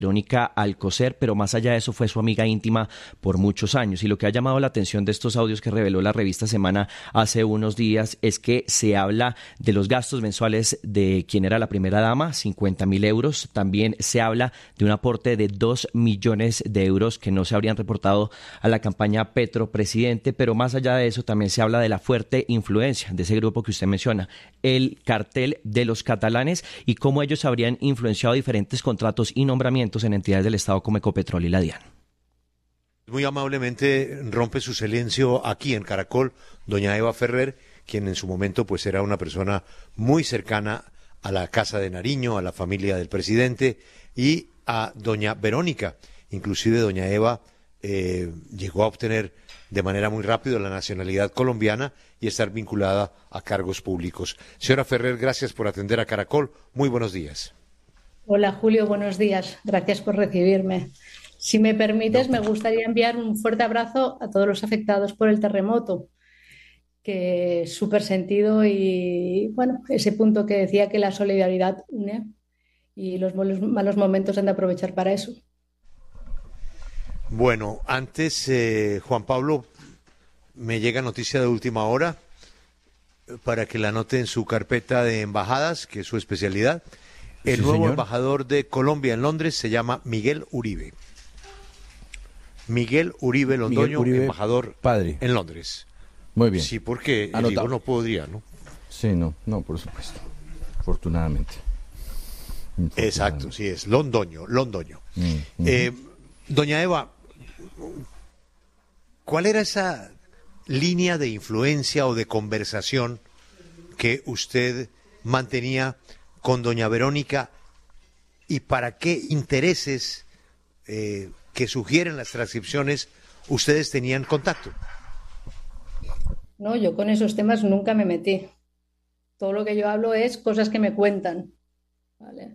Verónica Alcocer, pero más allá de eso fue su amiga íntima por muchos años. Y lo que ha llamado la atención de estos audios que reveló la revista Semana hace unos días es que se habla de los gastos mensuales de quien era la primera dama, 50.000 euros. También se habla de un aporte de 2 millones de euros que no se habrían reportado a la campaña Petro Presidente. Pero más allá de eso también se habla de la fuerte influencia de ese grupo que usted menciona, el cartel de los catalanes, y cómo ellos habrían influenciado diferentes contratos y nombramientos en entidades del Estado como Ecopetrol y la DIAN. Muy amablemente rompe su silencio aquí en Caracol doña Eva Ferrer, quien en su momento pues era una persona muy cercana a la Casa de Nariño, a la familia del presidente, y a doña Verónica. Inclusive doña Eva llegó a obtener de manera muy rápida la nacionalidad colombiana y estar vinculada a cargos públicos. Señora Ferrer, gracias por atender a Caracol. Muy buenos días. Hola Julio, buenos días. Gracias por recibirme. Si me permites, me gustaría enviar un fuerte abrazo a todos los afectados por el terremoto, que es súper sentido y, bueno, ese punto que decía que la solidaridad une y los malos momentos han de aprovechar para eso. Bueno, antes, Juan Pablo, me llega noticia de última hora para que la anote en su carpeta de embajadas, que es su especialidad. El Sí, nuevo señor. embajador de Colombia en Londres se llama Miguel Uribe. Miguel Uribe Londoño, Miguel Uribe, embajador padre. en Londres. Muy bien. Sí, porque el Anotado. hijo no podría, ¿no? Sí, no, por supuesto. Afortunadamente. Exacto, sí es. Londoño. Doña Eva, ¿cuál era esa línea de influencia o de conversación que usted mantenía con doña Verónica y para qué intereses que sugieren las transcripciones ustedes tenían contacto? No, yo con esos temas nunca me metí. Todo lo que yo hablo es cosas que me cuentan, ¿vale?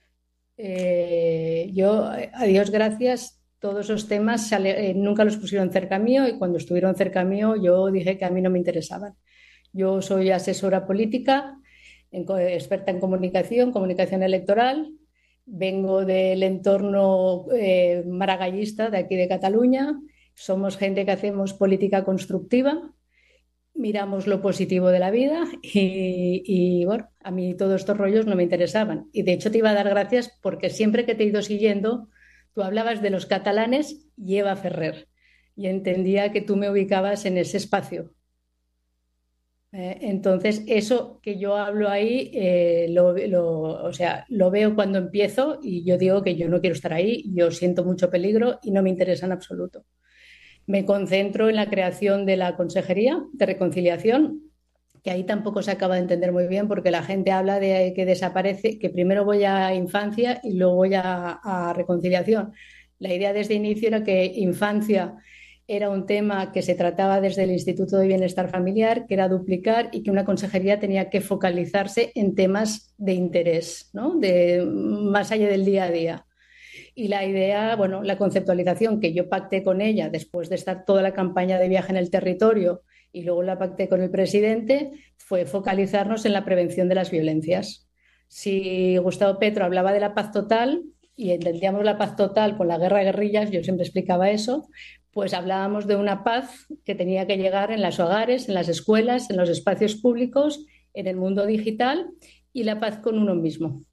Yo, a Dios gracias, todos esos temas nunca los pusieron cerca mío y cuando estuvieron cerca mío yo dije que a mí no me interesaban. Yo soy asesora política, experta en comunicación electoral, vengo del entorno maragallista de aquí de Cataluña, somos gente que hacemos política constructiva, miramos lo positivo de la vida y, bueno, a mí todos estos rollos no me interesaban. Y de hecho te iba a dar gracias porque siempre que te he ido siguiendo, tú hablabas de los catalanes y Eva Ferrer. Y entendía que tú me ubicabas en ese espacio. Entonces, eso que yo hablo ahí, o sea, lo veo cuando empiezo y yo digo que yo no quiero estar ahí, yo siento mucho peligro y no me interesa en absoluto. Me concentro en la creación de la Consejería de Reconciliación, que ahí tampoco se acaba de entender muy bien porque la gente habla de que desaparece, que primero voy a infancia y luego voy a reconciliación. La idea desde el inicio era que infancia era un tema que se trataba desde el Instituto de Bienestar Familiar, que era duplicar y que una consejería tenía que focalizarse en temas de interés, ¿no? Más allá del día a día. Y la idea, bueno, la conceptualización que yo pacté con ella después de estar toda la campaña de viaje en el territorio y luego la pacté con el presidente, fue focalizarnos en la prevención de las violencias. Si Gustavo Petro hablaba de la paz total y entendíamos la paz total con la guerra de guerrillas, yo siempre explicaba eso, pues hablábamos de una paz que tenía que llegar en los hogares, en las escuelas, en los espacios públicos, en el mundo digital y la paz con uno mismo.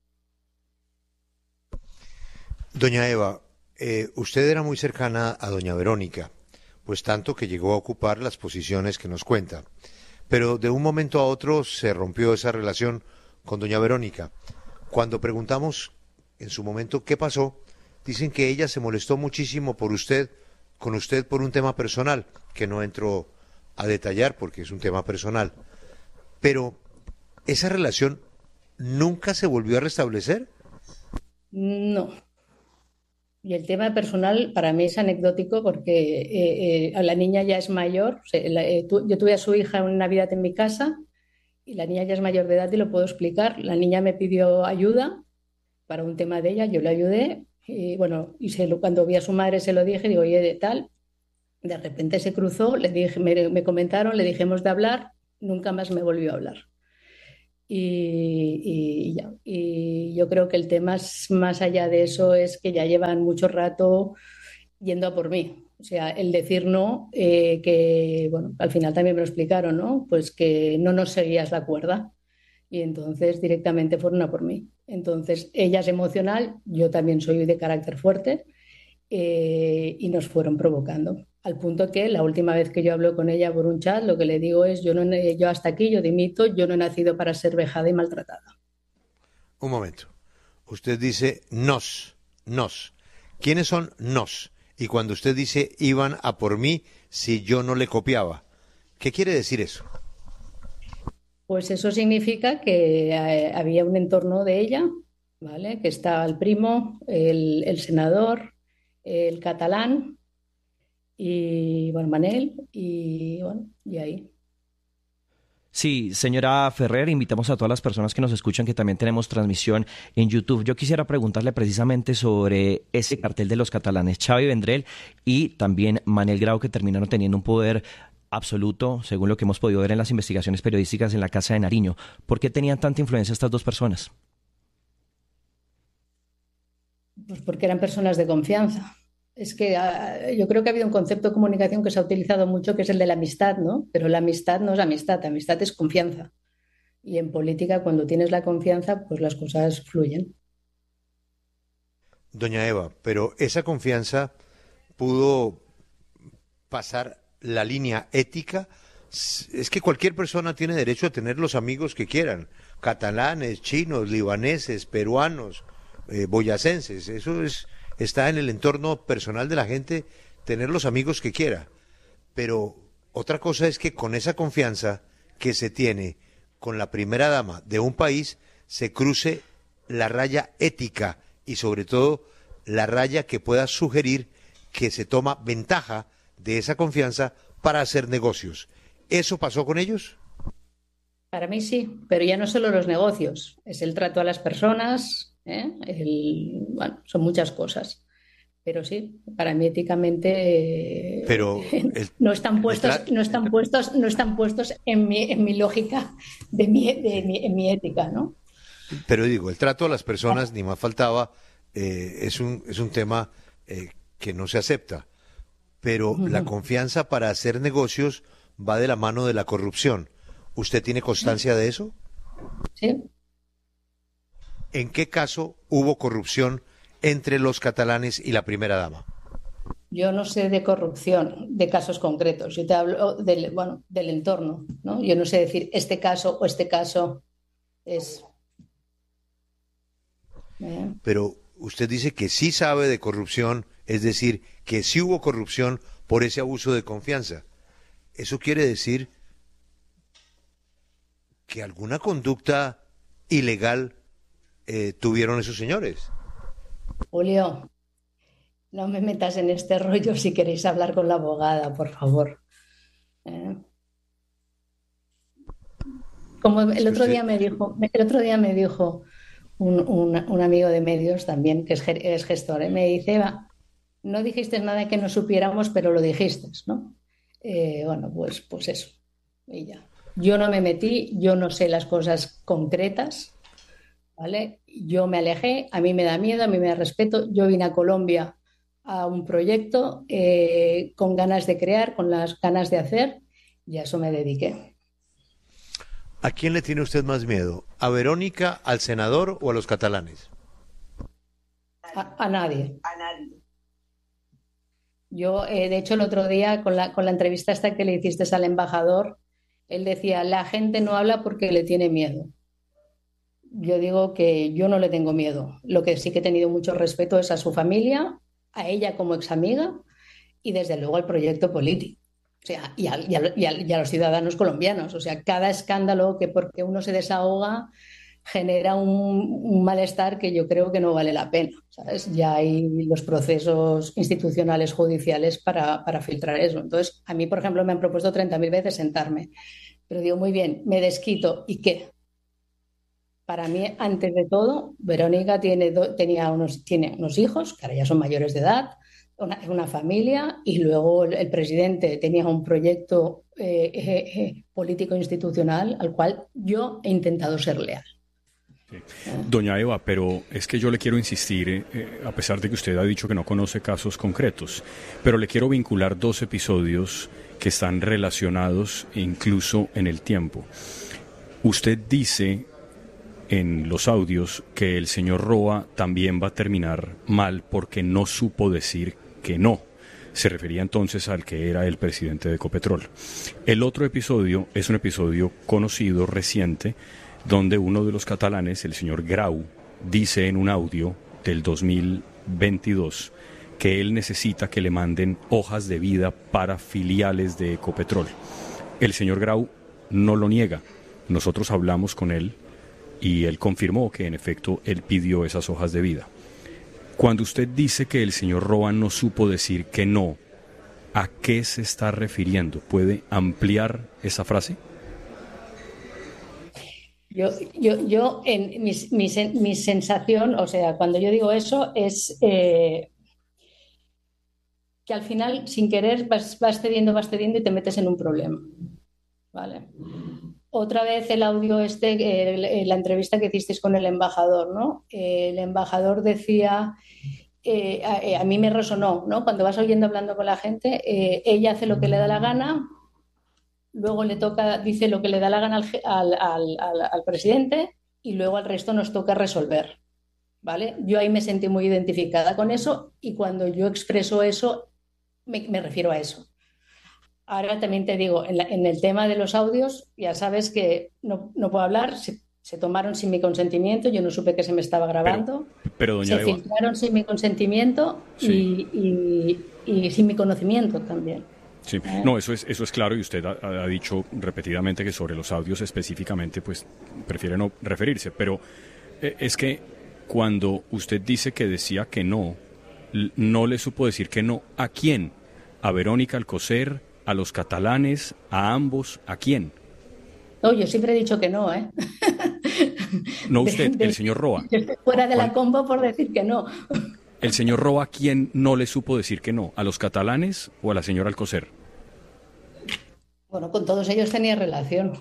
Doña Eva, usted era muy cercana a doña Verónica, pues tanto que llegó a ocupar las posiciones que nos cuenta. Pero de un momento a otro se rompió esa relación con doña Verónica. Cuando preguntamos en su momento qué pasó, dicen que ella se molestó muchísimo con usted por un tema personal, que no entro a detallar porque es un tema personal. Pero, ¿esa relación nunca se volvió a restablecer? No. Y el tema personal para mí es anecdótico porque la niña ya es mayor. O sea, yo tuve a su hija en Navidad en mi casa y la niña ya es mayor de edad y lo puedo explicar. La niña me pidió ayuda para un tema de ella, yo le ayudé y bueno, cuando vi a su madre se lo dije, digo, oye, de tal, de repente se cruzó, le dije, me comentaron, le dijimos de hablar, nunca más me volvió a hablar. y ya. Y yo creo que el tema es, más allá de eso, es que ya llevan mucho rato yendo a por mí. O sea, el decir no, que bueno, al final también me lo explicaron, ¿no? Pues que no nos seguías la cuerda y entonces directamente fueron a por mí. Entonces, ella es emocional, yo también soy de carácter fuerte, y nos fueron provocando. Al punto que la última vez que yo hablo con ella por un chat, lo que le digo es, yo, no, yo hasta aquí, yo dimito, yo no he nacido para ser vejada y maltratada. Un momento. Usted dice nos. ¿Quiénes son nos? Y cuando usted dice iban a por mí si yo no le copiaba, ¿qué quiere decir eso? Pues eso significa que había un entorno de ella, ¿vale? Que estaba el primo, el senador, el catalán y, bueno, Manel, y bueno, y ahí. Sí, señora Ferrer, invitamos a todas las personas que nos escuchan que también tenemos transmisión en YouTube. Yo quisiera preguntarle precisamente sobre ese cartel de los catalanes, Xavi Vendrell y también Manel Grau, que terminaron teniendo un poder absoluto, según lo que hemos podido ver en las investigaciones periodísticas en la Casa de Nariño. ¿Por qué tenían tanta influencia estas dos personas? Pues porque eran personas de confianza. Es que yo creo que ha habido un concepto de comunicación que se ha utilizado mucho, que es el de la amistad, ¿no? Pero la amistad no es amistad es confianza. Y en política, cuando tienes la confianza, pues las cosas fluyen. Doña Eva, pero esa confianza pudo pasar la línea ética. Es que cualquier persona tiene derecho a tener los amigos que quieran, catalanes, chinos, libaneses, peruanos, boyacenses. Está en el entorno personal de la gente tener los amigos que quiera. Pero otra cosa es que con esa confianza que se tiene con la primera dama de un país se cruce la raya ética y sobre todo la raya que pueda sugerir que se toma ventaja de esa confianza para hacer negocios. ¿Eso pasó con ellos? Para mí sí, pero ya no solo los negocios, es el trato a las personas, ¿eh? Bueno, son muchas cosas. Pero sí, para mí éticamente, Pero el, no están el puestos, tra- no están puestos, no están puestos en mi lógica en mi ética, ¿no? pero digo, el trato a las personas, ni más faltaba, es un tema que no se acepta. Pero la confianza para hacer negocios va de la mano de la corrupción. ¿Usted tiene constancia de eso? Sí. ¿En qué caso hubo corrupción entre los catalanes y la primera dama? Yo no sé de corrupción, de casos concretos. Yo te hablo del, bueno, del entorno, ¿no? Yo no sé decir este caso o este caso es. ¿Eh? Pero usted dice que sí sabe de corrupción, es decir, que sí hubo corrupción por ese abuso de confianza. Eso quiere decir que alguna conducta ilegal tuvieron esos señores. Julio, no me metas en este rollo si queréis hablar con la abogada, por favor. ¿Eh? Como Es el que otro usted, día me dijo, el otro día me dijo un amigo de medios también, que es gestor, me dice, Eva, no dijiste nada que no supiéramos, pero lo dijiste, ¿no? Bueno, pues eso, y ya. Yo no me metí, yo no sé las cosas concretas, ¿vale? Yo me alejé, a mí me da miedo, a mí me da respeto. Yo vine a Colombia a un proyecto, con ganas de crear, con las ganas de hacer, y a eso me dediqué. ¿a quién le tiene usted más miedo? ¿A Verónica, al senador o a los catalanes? A nadie. Yo, de hecho, el otro día, con la entrevista esta que le hiciste al embajador, él decía, la gente no habla porque le tiene miedo. Yo digo que yo no le tengo miedo. Lo que sí que he tenido mucho respeto es a su familia, a ella como ex amiga y desde luego al proyecto político. O sea, y a los ciudadanos colombianos. O sea, cada escándalo que porque uno se desahoga genera un malestar que yo creo que no vale la pena, ¿sabes? Ya hay los procesos institucionales judiciales para filtrar eso. Entonces, a mí, por ejemplo, me han propuesto 30.000 veces sentarme, pero digo, muy bien, me desquito, ¿y qué? Para mí, antes de todo, Verónica tiene unos hijos, que ahora ya son mayores de edad, una familia, y luego el presidente tenía un proyecto político institucional al cual yo he intentado ser leal. Sí. Doña Eva, pero es que yo le quiero insistir, a pesar de que usted ha dicho que no conoce casos concretos, pero le quiero vincular dos episodios que están relacionados incluso en el tiempo. Usted dice en los audios que el señor Roa también va a terminar mal porque no supo decir que no. Se refería entonces al que era el presidente de Ecopetrol. El otro episodio es un episodio conocido, reciente, donde uno de los catalanes, el señor Grau, dice en un audio del 2022 que él necesita que le manden hojas de vida para filiales de Ecopetrol. El señor Grau no lo niega. Nosotros hablamos con él y él confirmó que en efecto él pidió esas hojas de vida. Cuando usted dice que el señor Roa no supo decir que no, ¿a qué se está refiriendo? ¿Puede ampliar esa frase? Yo en mi sensación, o sea, cuando yo digo eso es que al final, sin querer, vas cediendo y te metes en un problema, ¿vale? Otra vez el audio la entrevista que hicisteis con el embajador, ¿no? El embajador decía, a mí me resonó, ¿no? Cuando vas oyendo hablando con la gente, ella hace lo que le da la gana, luego dice lo que le da la gana al presidente y luego al resto nos toca resolver, ¿vale? Yo ahí me sentí muy identificada con eso y cuando yo expreso eso, me refiero a eso. Ahora también te digo, en el tema de los audios, ya sabes que no puedo hablar, se tomaron sin mi consentimiento, yo no supe que se me estaba grabando, pero doña se Eva, filtraron sin mi consentimiento sí. y sin mi conocimiento también. Sí, no, eso es claro y usted ha dicho repetidamente que sobre los audios específicamente pues prefiere no referirse, pero es que cuando usted dice que decía que no le supo decir que no, ¿a quién? ¿A Verónica Alcocer? ¿A los catalanes? ¿A ambos? ¿A quién? No, yo siempre he dicho que no, ¿eh? No usted, el señor Roa. Yo estoy fuera de la combo por decir que no. El señor Roa, ¿a quién no le supo decir que no? ¿A los catalanes o a la señora Alcocer? Bueno, con todos ellos tenía relación.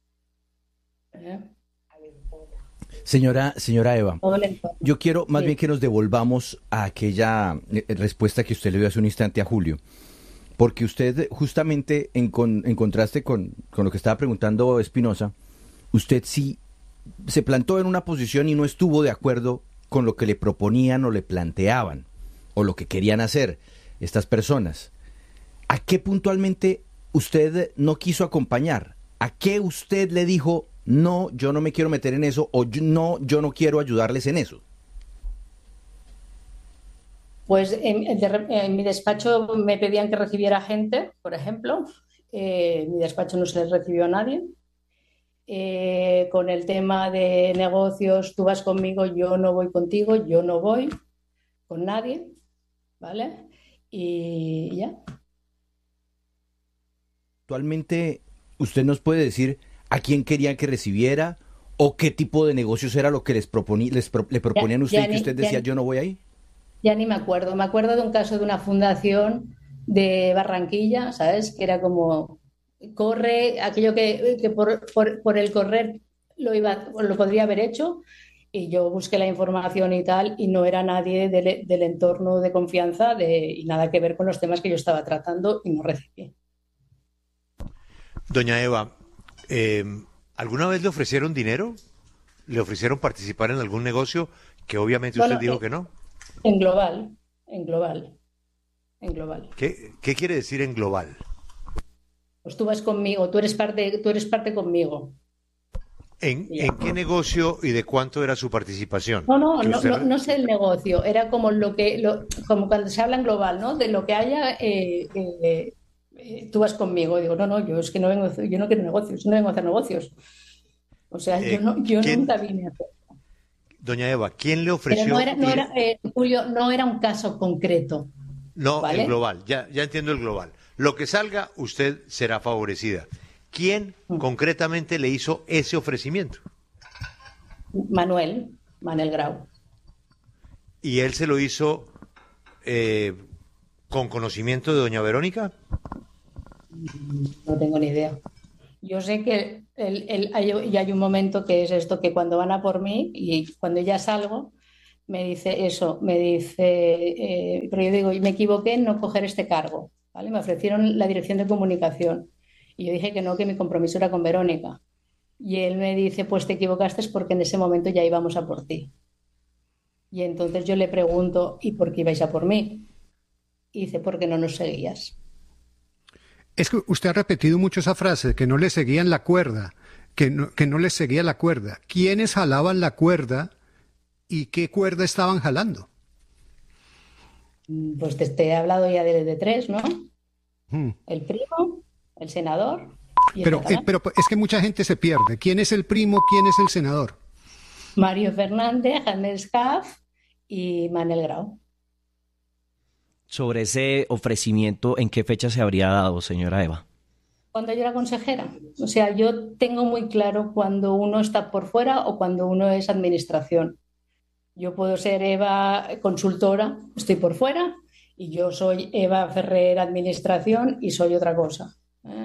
Señora Eva, yo quiero más bien que nos devolvamos a aquella respuesta que usted le dio hace un instante a Julio. Porque usted, justamente en contraste con lo que estaba preguntando Espinosa, usted sí se plantó en una posición y no estuvo de acuerdo con lo que le proponían o le planteaban, o lo que querían hacer estas personas. ¿A qué puntualmente usted no quiso acompañar? ¿A qué usted le dijo, no, yo no me quiero meter en eso, o yo no quiero ayudarles en eso? Pues en mi despacho me pedían que recibiera gente, por ejemplo. En mi despacho no se les recibió a nadie. Con el tema de negocios, tú vas conmigo, yo no voy contigo, yo no voy con nadie, ¿vale? Y ya. Actualmente, ¿usted nos puede decir a quién querían que recibiera o qué tipo de negocios era lo que le proponían a usted y que usted decía yo no voy ahí? Ya ni me acuerdo. Me acuerdo de un caso de una fundación de Barranquilla, ¿sabes? Que era como corre, aquello que por el correr lo podría haber hecho, y yo busqué la información y tal, y no era nadie del entorno de confianza y nada que ver con los temas que yo estaba tratando y no recibí. Doña Eva, ¿alguna vez le ofrecieron dinero? ¿Le ofrecieron participar en algún negocio que obviamente usted dijo que no? En global. ¿Qué quiere decir en global? Pues tú vas conmigo, tú eres parte conmigo. ¿En qué negocio y de cuánto era su participación? No sé el negocio, era como como cuando se habla en global, ¿no? De lo que haya, tú vas conmigo. Digo, yo es que no vengo, yo no quiero negocios, no vengo a hacer negocios. O sea, yo nunca vine a hacer. Doña Eva, ¿quién le ofreció? Julio, no era un caso concreto. No, ¿vale? el global, ya entiendo el global. Lo que salga, usted será favorecida. ¿Quién concretamente le hizo ese ofrecimiento? Manuel Grau. ¿Y él se lo hizo con conocimiento de doña Verónica? No tengo ni idea. Yo sé que hay un momento que es esto, que cuando van a por mí y cuando ya salgo, me dice eso, pero yo digo, me equivoqué en no coger este cargo, ¿vale? Me ofrecieron la dirección de comunicación y yo dije que no, que mi compromiso era con Verónica. Y él me dice, pues te equivocaste porque en ese momento ya íbamos a por ti. Y entonces yo le pregunto, ¿y por qué ibais a por mí? Y dice, porque no nos seguías. Es que usted ha repetido mucho esa frase, que no le seguían la cuerda, que no les seguía la cuerda. ¿Quiénes jalaban la cuerda y qué cuerda estaban jalando? Pues te he hablado ya de tres, ¿no? El primo, el senador y el catalán. Pero es que mucha gente se pierde. ¿Quién es el primo? ¿Quién es el senador? Mario Fernández, Jaime Escaf y Manuel Grau. Sobre ese ofrecimiento, ¿en qué fecha se habría dado, señora Eva? Cuando yo era consejera. O sea, yo tengo muy claro cuando uno está por fuera o cuando uno es administración. Yo puedo ser Eva consultora, estoy por fuera, y yo soy Eva Ferrer administración y soy otra cosa.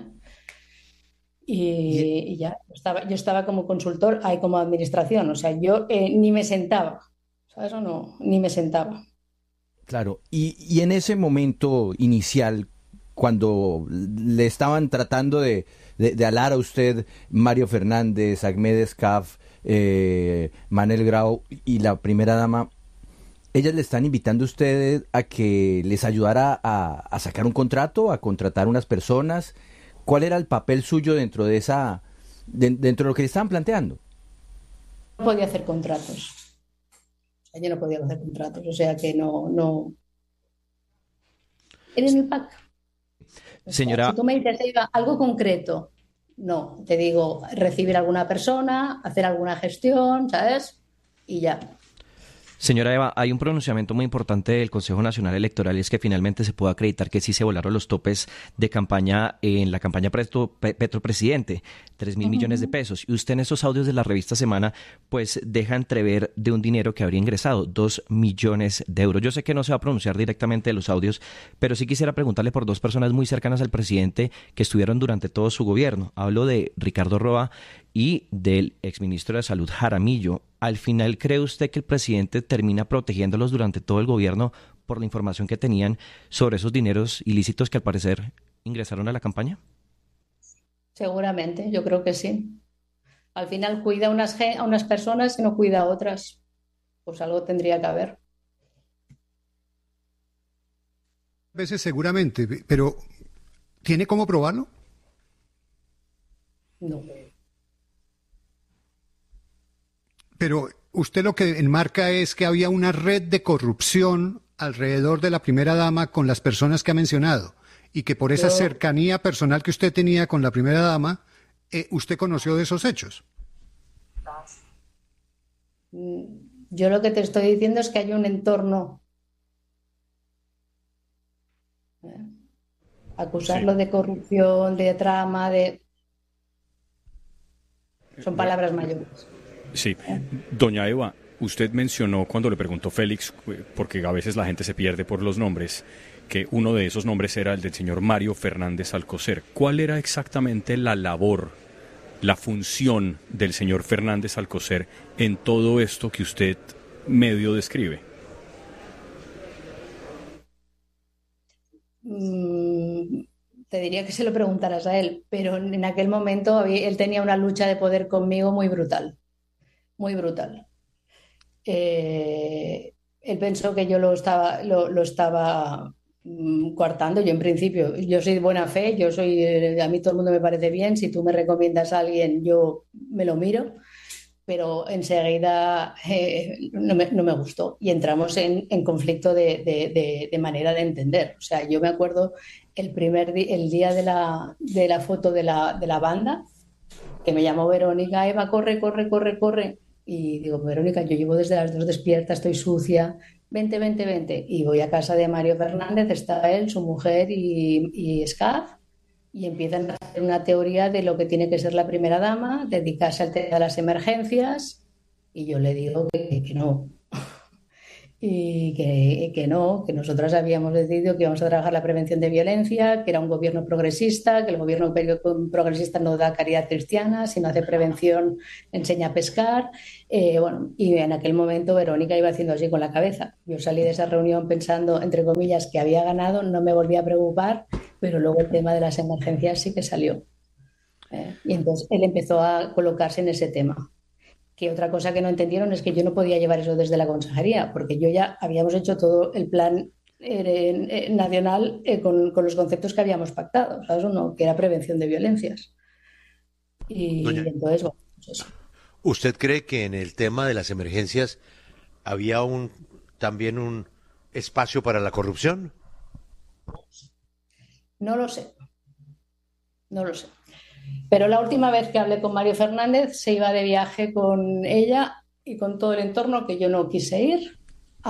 Y ya, yo estaba como consultor, como administración. O sea, yo ni me sentaba, ¿sabes o no? Ni me sentaba. Claro, y en ese momento inicial, cuando le estaban tratando de alar a usted Mario Fernández, Ahmed Escaf, Manuel Grau y la primera dama, ellas le están invitando a usted a que les ayudara a sacar un contrato, a contratar unas personas. ¿Cuál era el papel suyo dentro de dentro de lo que le estaban planteando? No podía hacer contratos. Yo no podía hacer contratos, o sea que no. Era en el PAC. Señora... Si tú me dices, Eva, algo concreto, no, te digo, recibir a alguna persona, hacer alguna gestión, ¿sabes? Y ya. Señora Eva, hay un pronunciamiento muy importante del Consejo Nacional Electoral y es que finalmente se pudo acreditar que sí se volaron los topes de campaña en la campaña Petro Presidente, 3.000 millones de pesos. Y usted en esos audios de la revista Semana, pues deja entrever de un dinero que habría ingresado, 2 millones de euros. Yo sé que no se va a pronunciar directamente de los audios, pero sí quisiera preguntarle por dos personas muy cercanas al presidente que estuvieron durante todo su gobierno. Hablo de Ricardo Roa y del exministro de Salud Jaramillo. ¿Al final cree usted que el presidente termina protegiéndolos durante todo el gobierno por la información que tenían sobre esos dineros ilícitos que al parecer ingresaron a la campaña? Seguramente, yo creo que sí. Al final cuida a unas personas y no cuida a otras. Pues algo tendría que haber. A veces seguramente, pero ¿tiene cómo probarlo? No. Pero usted lo que enmarca es que había una red de corrupción alrededor de la primera dama con las personas que ha mencionado y que por esa cercanía personal que usted tenía con la primera dama, usted conoció de esos hechos. Yo lo que te estoy diciendo es que hay un entorno. Acusarlo de corrupción, de trama, son palabras mayores. Sí. Doña Eva, usted mencionó cuando le preguntó Félix, porque a veces la gente se pierde por los nombres, que uno de esos nombres era el del señor Mario Fernández Alcocer. ¿Cuál era exactamente la labor, la función del señor Fernández Alcocer en todo esto que usted medio describe? Te diría que se lo preguntaras a él, pero en aquel momento él tenía una lucha de poder conmigo muy brutal. Muy brutal. Él pensó que yo lo estaba coartando. Yo en principio, yo soy de buena fe, a mí todo el mundo me parece bien. Si tú me recomiendas a alguien, yo me lo miro, pero enseguida no me gustó y entramos en conflicto de manera de entender. O sea, yo me acuerdo el día de la foto de la banda, que me llamó Verónica, Eva, corre, corre, corre, corre. Y digo, Verónica, yo llevo desde las 2 despierta, estoy sucia, vente, vente, vente. Y voy a casa de Mario Fernández, está él, su mujer y Escaf, y empiezan a hacer una teoría de lo que tiene que ser la primera dama, dedicarse al tema de las emergencias, Y yo le digo que no. Y que no, que nosotras habíamos decidido que íbamos a trabajar la prevención de violencia, que era un gobierno progresista, que el gobierno progresista no da caridad cristiana, sino hace prevención, enseña a pescar. Bueno, y en aquel momento Verónica iba haciendo así con la cabeza. Yo salí de esa reunión pensando, entre comillas, que había ganado, no me volví a preocupar, pero luego el tema de las emergencias sí que salió. Y entonces él empezó a colocarse en ese tema. Que otra cosa que no entendieron es que yo no podía llevar eso desde la consejería, porque yo ya habíamos hecho todo el plan nacional con los conceptos que habíamos pactado, ¿sabes? Uno, que era prevención de violencias. Y Doña, entonces, bueno, pues eso. ¿usted cree que en el tema de las emergencias había también un espacio para la corrupción? No lo sé, no lo sé. Pero la última vez que hablé con Mario Fernández se iba de viaje con ella y con todo el entorno que yo no quise ir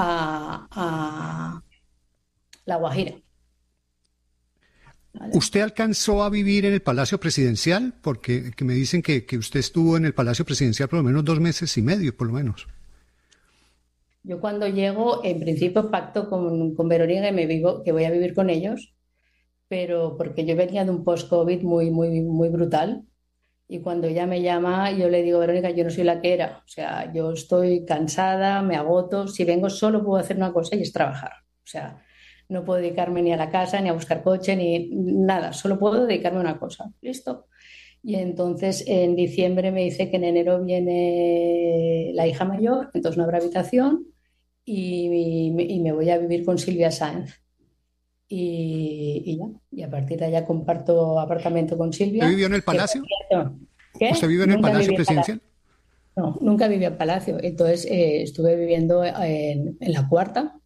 a La Guajira. ¿Vale? ¿Usted alcanzó a vivir en el Palacio Presidencial? Porque me dicen que usted estuvo en el Palacio Presidencial por lo menos 2 meses y medio, por lo menos. Yo cuando llego, en principio pacto con Verónica que voy a vivir con ellos, pero porque yo venía de un post-COVID muy, muy, muy brutal. Y cuando ella me llama, yo le digo, Verónica, yo no soy la que era. O sea, yo estoy cansada, me agoto. Si vengo solo puedo hacer una cosa y es trabajar. O sea, no puedo dedicarme ni a la casa, ni a buscar coche, ni nada. Solo puedo dedicarme a una cosa. ¿Listo? Y entonces en diciembre me dice que en enero viene la hija mayor, entonces no habrá habitación y me voy a vivir con Silvia Sáenz. Y ya, y a partir de allá comparto apartamento con ¿Usted Silvia. vivió en el Que, Palacio? ¿qué? ¿Usted vivió en el Nunca Palacio viví en Palacio. Presidencial? No, nunca viví en Palacio. Entonces estuve viviendo en la cuarta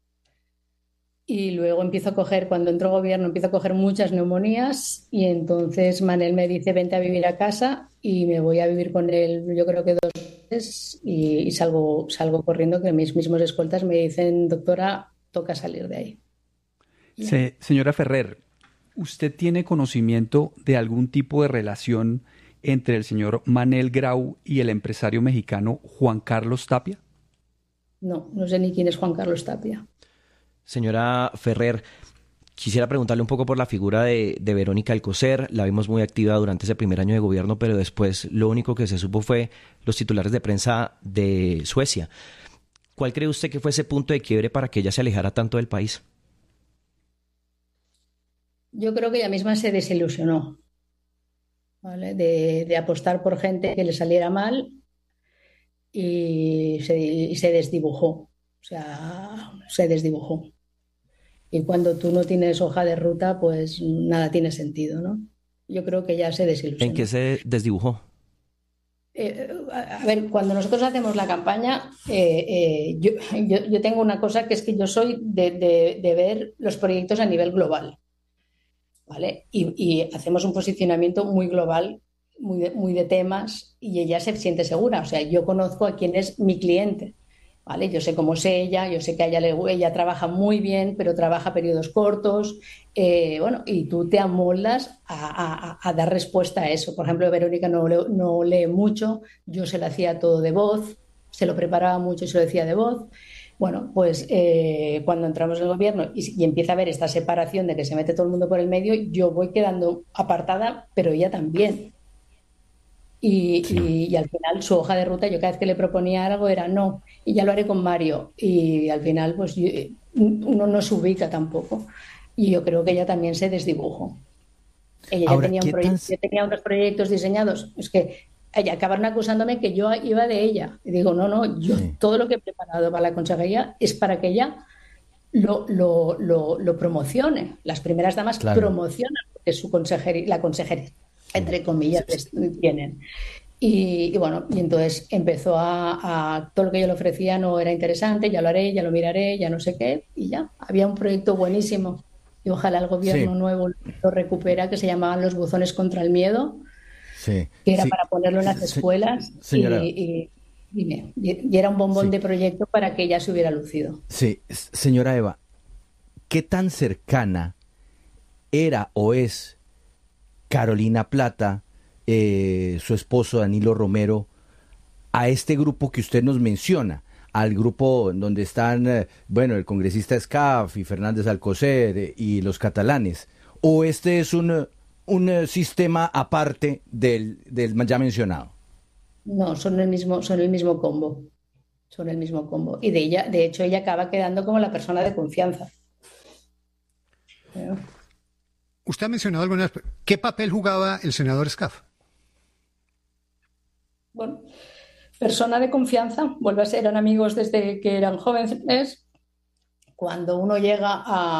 y luego empiezo a coger, cuando entro a gobierno, empiezo a coger muchas neumonías y entonces Manel me dice, vente a vivir a casa y me voy a vivir con él, yo creo que 2 meses y salgo corriendo que mis mismos escoltas me dicen, doctora, toca salir de ahí. Señora Ferrer, ¿usted tiene conocimiento de algún tipo de relación entre el señor Manel Grau y el empresario mexicano Juan Carlos Tapia? No, no sé ni quién es Juan Carlos Tapia. Señora Ferrer, quisiera preguntarle un poco por la figura de Verónica Alcocer. La vimos muy activa durante ese primer año de gobierno, pero después lo único que se supo fue los titulares de prensa de Suecia. ¿Cuál cree usted que fue ese punto de quiebre para que ella se alejara tanto del país? Yo creo que ella misma se desilusionó, ¿vale? De apostar por gente que le saliera mal y se desdibujó. O sea, se desdibujó. Y cuando tú no tienes hoja de ruta, pues nada tiene sentido, ¿no? Yo creo que ya se desilusionó. ¿En qué se desdibujó? A ver, cuando nosotros hacemos la campaña, yo tengo una cosa que es que yo soy de ver los proyectos a nivel global, ¿vale? Y hacemos un posicionamiento muy global, muy de temas, y ella se siente segura. O sea, yo conozco a quién es mi cliente, ¿vale? Yo sé cómo es ella, yo sé que a ella trabaja muy bien, pero trabaja periodos cortos, bueno, y tú te amoldas a dar respuesta a eso. Por ejemplo, Verónica no lee mucho, yo se lo hacía todo de voz, se lo preparaba mucho y se lo decía de voz. Bueno, pues cuando entramos en el gobierno y empieza a haber esta separación de que se mete todo el mundo por el medio, yo voy quedando apartada, pero ella también. Y al final su hoja de ruta, yo cada vez que le proponía algo era no, y ya lo haré con Mario. Y al final, pues uno no se ubica tampoco. Y yo creo que ella también se desdibujó. Ella Ahora, ya tenía unos proyectos diseñados. Es que acabaron acusándome que yo iba de ella. Y digo, no, yo todo lo que he preparado para la consejería es para que ella lo promocione. Las primeras damas promocionan porque la consejería, entre comillas, tienen. Y bueno, y entonces empezó a todo lo que yo le ofrecía no era interesante, ya lo haré, ya lo miraré, ya no sé qué, y ya, había un proyecto buenísimo y ojalá el gobierno nuevo lo recupera, que se llamaban los buzones contra el miedo, que era para ponerlo en las escuelas y era un bombón de proyecto para que ella se hubiera lucido. Sí, señora Eva, ¿qué tan cercana era o es Carolina Plata, su esposo Danilo Romero, a este grupo que usted nos menciona, al grupo donde están, el congresista Escaf y Fernández Alcocer y los catalanes? ¿O este es un sistema aparte del ya mencionado? No, son el mismo combo. Son el mismo combo. Y de hecho, ella acaba quedando como la persona de confianza. Pero... Usted ha mencionado algunas. ¿Qué papel jugaba el senador Escaf? Bueno, persona de confianza, eran amigos desde que eran jóvenes. Cuando uno llega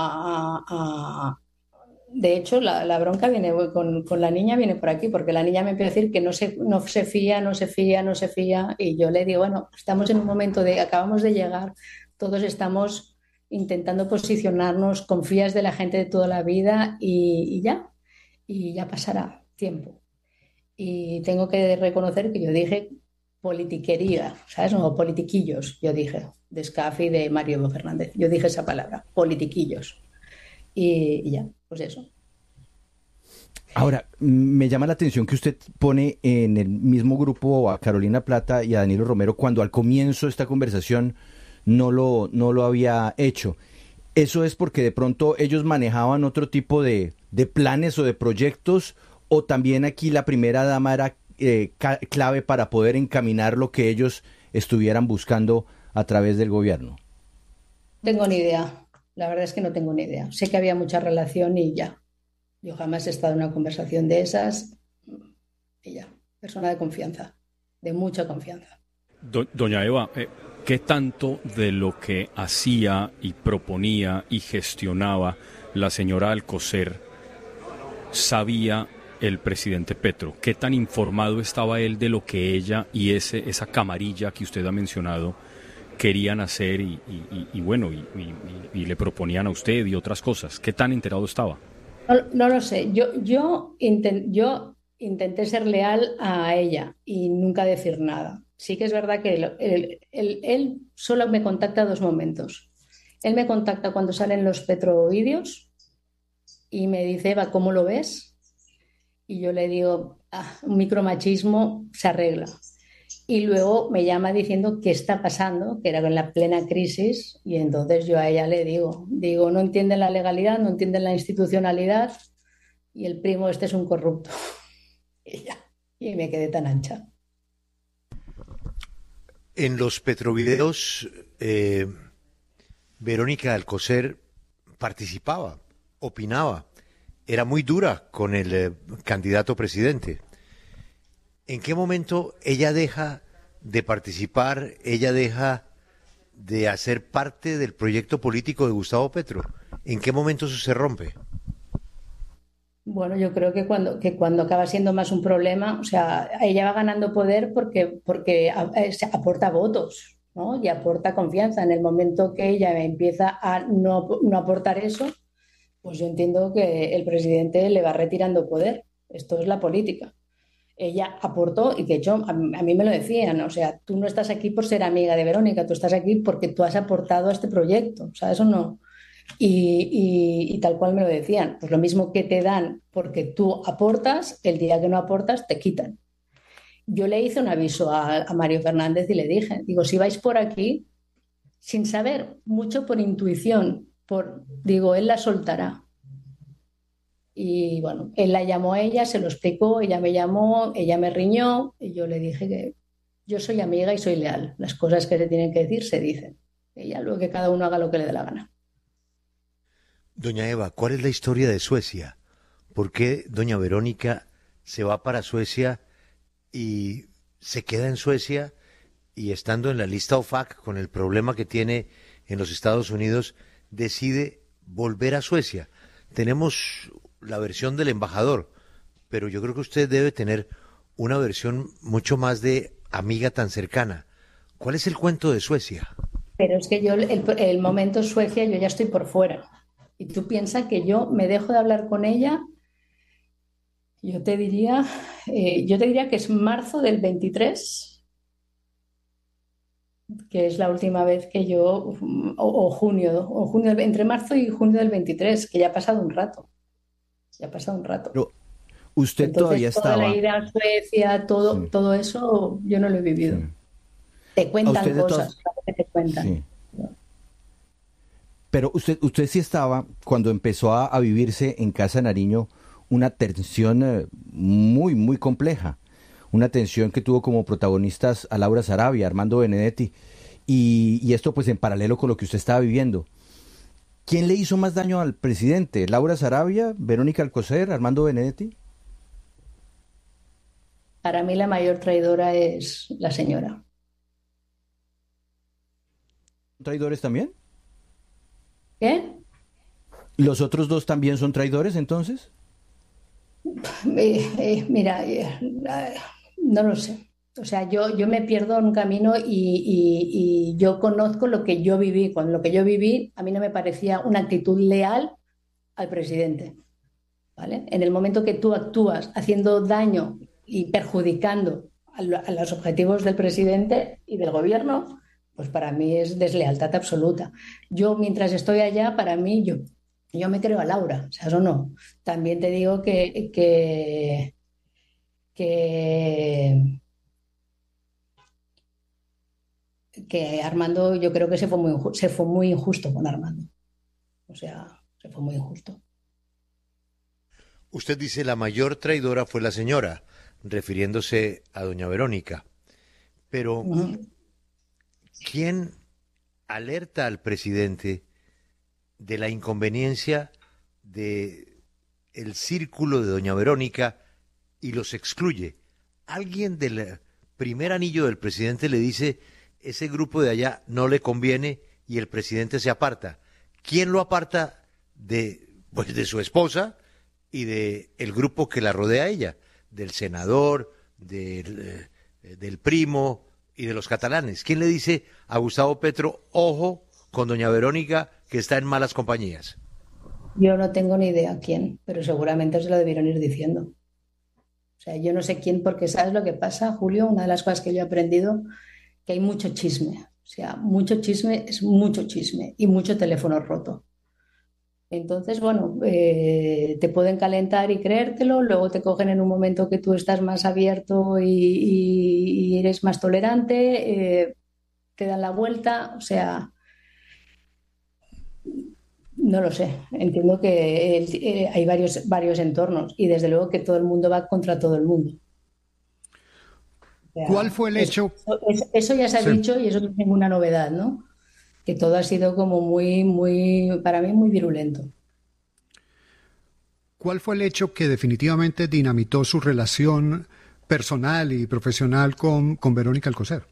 de hecho, la bronca viene con la niña, viene por aquí, porque la niña me empieza a decir que no se fía, y yo le digo, bueno, estamos en un momento acabamos de llegar, todos estamos intentando posicionarnos, confías de la gente de toda la vida y ya pasará tiempo. Y tengo que reconocer que yo dije politiquería, ¿sabes? No, politiquillos, yo dije, de Escaf y de Mario Fernández, yo dije esa palabra, politiquillos. Y ya, pues eso. Ahora, me llama la atención que usted pone en el mismo grupo a Carolina Plata y a Danilo Romero cuando al comienzo de esta conversación no lo había hecho. ¿Eso es porque de pronto ellos manejaban otro tipo de planes o de proyectos, o también aquí la primera dama era clave para poder encaminar lo que ellos estuvieran buscando a través del gobierno? No tengo ni idea. La verdad es que no tengo ni idea. Sé que había mucha relación y ya. Yo jamás he estado en una conversación de esas y ya. Persona de confianza, de mucha confianza. Doña Eva, ¿qué tanto de lo que hacía y proponía y gestionaba la señora Alcocer sabía el presidente Petro? ¿Qué tan informado estaba él de lo que ella y esa camarilla que usted ha mencionado querían hacer y le proponían a usted y otras cosas? ¿Qué tan enterado estaba? No lo sé. Yo intenté ser leal a ella y nunca decir nada. Sí que es verdad que él solo me contacta 2 momentos. Él me contacta cuando salen los petrovídeos y me dice, Eva, ¿cómo lo ves? Y yo le digo, un micromachismo se arregla. Y luego me llama diciendo qué está pasando, que era en la plena crisis, y entonces yo a ella le digo, no entienden la legalidad, no entienden la institucionalidad, y el primo este es un corrupto. Y me quedé tan ancha. En los petrovideos, Verónica Alcocer participaba, opinaba, era muy dura con el candidato presidente. ¿En qué momento ella deja de participar, ella deja de hacer parte del proyecto político de Gustavo Petro? ¿En qué momento eso se rompe? Bueno, yo creo que cuando acaba siendo más un problema, o sea, ella va ganando poder porque aporta votos, ¿no? Y aporta confianza. En el momento que ella empieza a no aportar eso, pues yo entiendo que el presidente le va retirando poder. Esto es la política. Ella aportó, y de hecho a mí me lo decían, o sea, tú no estás aquí por ser amiga de Verónica, tú estás aquí porque tú has aportado a este proyecto, o sea, eso no. Y tal cual me lo decían, pues lo mismo que te dan porque tú aportas, el día que no aportas te quitan. Yo le hice un aviso a Mario Fernández y le dije, digo, si vais por aquí, sin saber, mucho por intuición, él la soltará. Y bueno, él la llamó a ella, se lo explicó, ella me llamó, ella me riñó y yo le dije que yo soy amiga y soy leal. Las cosas que se tienen que decir se dicen. Y ya luego que cada uno haga lo que le dé la gana. Doña Eva, ¿cuál es la historia de Suecia? ¿Por qué doña Verónica se va para Suecia y se queda en Suecia y estando en la lista OFAC con el problema que tiene en los Estados Unidos decide volver a Suecia? Tenemos la versión del embajador, pero yo creo que usted debe tener una versión mucho más de amiga tan cercana. ¿Cuál es el cuento de Suecia? Pero es que yo, el momento Suecia, yo ya estoy por fuera. Y tú piensas que yo me dejo de hablar con ella, yo te diría que es marzo del 23, que es la última vez que yo, o junio, entre marzo y junio del 23, que ya ha pasado un rato. Pero usted entonces, todavía toda estaba... la ida a Suecia, todo eso, yo no lo he vivido. Sí. Te cuentan cosas, claro que te cuentan. Sí. Pero usted sí estaba, cuando empezó a vivirse en Casa Nariño, una tensión muy, muy compleja. Una tensión que tuvo como protagonistas a Laura Sarabia, Armando Benedetti, y esto pues en paralelo con lo que usted estaba viviendo. ¿Quién le hizo más daño al presidente? ¿Laura Sarabia, Verónica Alcocer, Armando Benedetti? Para mí la mayor traidora es la señora. ¿Traidores también? ¿Qué? ¿Los otros dos también son traidores entonces? Mira, no lo sé. O sea, yo me pierdo en un camino y yo conozco lo que yo viví. Con lo que yo viví, a mí no me parecía una actitud leal al presidente. ¿Vale? En el momento que tú actúas haciendo daño y perjudicando a los objetivos del presidente y del gobierno, pues para mí es deslealtad absoluta. Yo, mientras estoy allá, para mí, yo me creo a Laura, o sea, eso no. También te digo que Armando, yo creo que se fue muy injusto con Armando. O sea, se fue muy injusto. Usted dice la mayor traidora fue la señora, refiriéndose a doña Verónica. Pero, ¿quién alerta al presidente de la inconveniencia de el círculo de doña Verónica y los excluye? Alguien del primer anillo del presidente le dice, ese grupo de allá no le conviene, y el presidente se aparta. ¿Quién lo aparta de su esposa y de el grupo que la rodea a ella? Del senador, del primo y de los catalanes. ¿Quién le dice a Gustavo Petro, ojo con doña Verónica, que está en malas compañías? Yo no tengo ni idea quién, pero seguramente se lo debieron ir diciendo. O sea, yo no sé quién, porque ¿sabes lo que pasa, Julio? Una de las cosas que yo he aprendido, que hay mucho chisme. O sea, mucho chisme es mucho chisme y mucho teléfono roto. Entonces, bueno, te pueden calentar y creértelo, luego te cogen en un momento que tú estás más abierto y eres más tolerante, te dan la vuelta, o sea, no lo sé. Entiendo que hay varios entornos y desde luego que todo el mundo va contra todo el mundo. O sea, ¿Cuál fue el hecho? Eso ya se ha dicho y eso no es ninguna novedad, ¿no? Que todo ha sido como para mí muy virulento. ¿Cuál fue el hecho que definitivamente dinamitó su relación personal y profesional con Verónica Alcocer?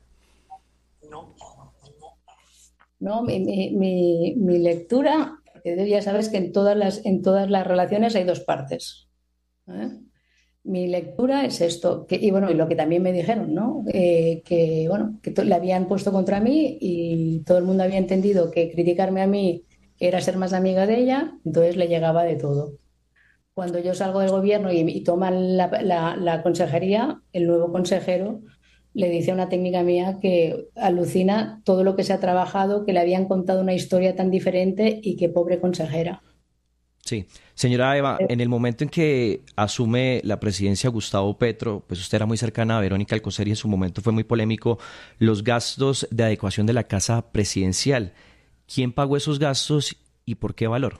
No, mi lectura, porque ya sabes que en todas las relaciones hay dos partes. ¿Eh? Mi lectura es esto, y bueno, y lo que también me dijeron, ¿no? Que le habían puesto contra mí y todo el mundo había entendido que criticarme a mí era ser más amiga de ella, entonces le llegaba de todo. Cuando yo salgo del gobierno y toman la consejería, el nuevo consejero le dice a una técnica mía que alucina todo lo que se ha trabajado, que le habían contado una historia tan diferente y que pobre consejera. Sí, señora Eva, en el momento en que asume la presidencia Gustavo Petro, pues usted era muy cercana a Verónica Alcocer y en su momento fue muy polémico los gastos de adecuación de la casa presidencial. ¿Quién pagó esos gastos y por qué valor?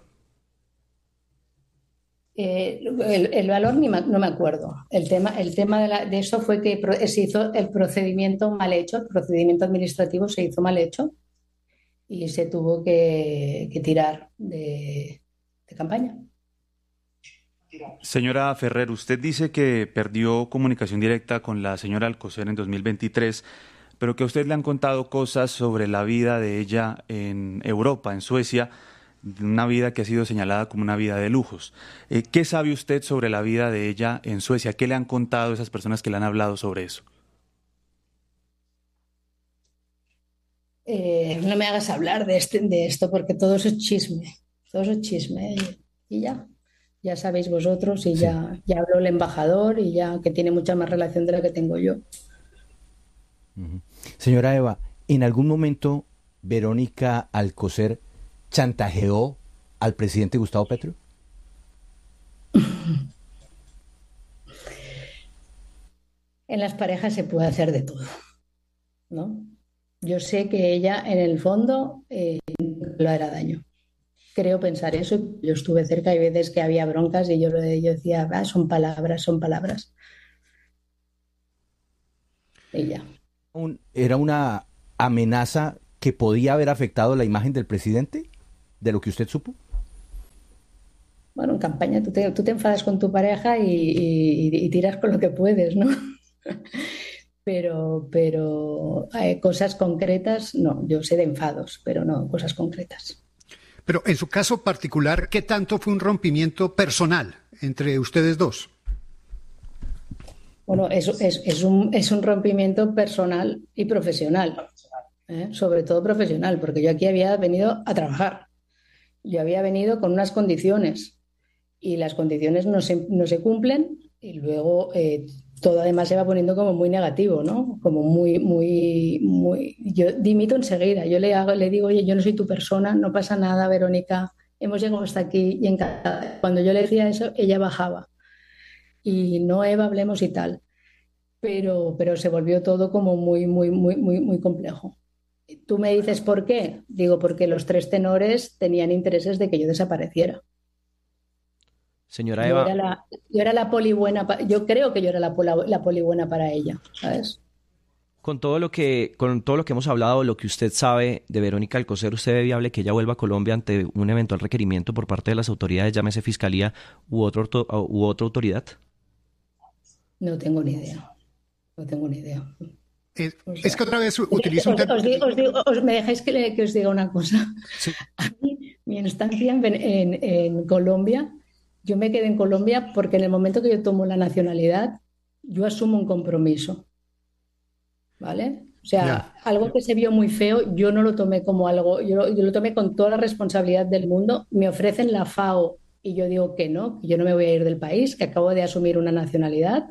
El valor no me acuerdo. El tema de eso fue que se hizo el procedimiento mal hecho, el procedimiento administrativo se hizo mal hecho y se tuvo que tirar de campaña. Señora Ferrer, usted dice que perdió comunicación directa con la señora Alcocer en 2023, pero que a usted le han contado cosas sobre la vida de ella en Europa, en Suecia, una vida que ha sido señalada como una vida de lujos. ¿Qué sabe usted sobre la vida de ella en Suecia? ¿Qué le han contado esas personas que le han hablado sobre eso? No me hagas hablar de esto porque todo eso es chisme. Todo eso es chisme. Y ya sabéis vosotros y ya habló el embajador y ya que tiene mucha más relación de la que tengo yo. Señora Eva, ¿en algún momento Verónica Alcocer chantajeó al presidente Gustavo Petro? En las parejas se puede hacer de todo, ¿no? Yo sé que ella, en el fondo, le hará daño. Creo pensar eso. Yo estuve cerca, hay veces que había broncas y yo decía, son palabras, son palabras. Y ya. ¿Era una amenaza que podía haber afectado la imagen del presidente, de lo que usted supo? Bueno, en campaña tú te enfadas con tu pareja y tiras con lo que puedes, ¿no? Pero cosas concretas, no. Yo sé de enfados, pero no cosas concretas. Pero en su caso particular, ¿qué tanto fue un rompimiento personal entre ustedes dos? Bueno, es un rompimiento personal y profesional, ¿eh? Sobre todo profesional, porque yo aquí había venido a trabajar. Yo había venido con unas condiciones y las condiciones no se cumplen y luego todo además se va poniendo como muy negativo, ¿no? Como muy. Yo dimito enseguida, yo le digo, oye, yo no soy tu persona, no pasa nada, Verónica, hemos llegado hasta aquí y cuando yo le decía eso, ella bajaba y no, Eva, hablemos y tal. Pero se volvió todo como muy complejo. Tú me dices por qué. Digo, porque los tres tenores tenían intereses de que yo desapareciera. Señora Yo Eva, era la poli buena, yo creo que yo era la poli buena para ella, ¿sabes? con todo lo que hemos hablado, lo que usted sabe de Verónica Alcocer, ¿usted ve viable que ella vuelva a Colombia ante un eventual requerimiento por parte de las autoridades, llámese fiscalía u otra autoridad? No tengo ni idea. No tengo ni idea. O Es sea, que otra vez utilizo un término. ¿Me dejáis que os diga una cosa? Sí. A mí, mi estancia en Colombia, yo me quedé en Colombia porque en el momento que yo tomo la nacionalidad, yo asumo un compromiso, ¿vale? O sea, algo que se vio muy feo, yo no lo tomé como algo, yo lo tomé con toda la responsabilidad del mundo. Me ofrecen la FAO y yo digo que yo no me voy a ir del país, que acabo de asumir una nacionalidad.